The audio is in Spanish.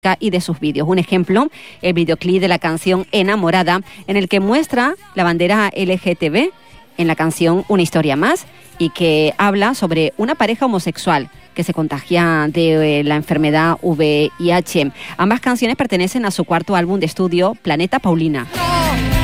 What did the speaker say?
y de sus vídeos. Un ejemplo, el videoclip de la canción Enamorada, en el que muestra la bandera LGTB en la canción Una historia más, y que habla sobre una pareja homosexual que se contagia de la enfermedad VIH. Ambas canciones pertenecen a su cuarto álbum de estudio, Planeta Paulina.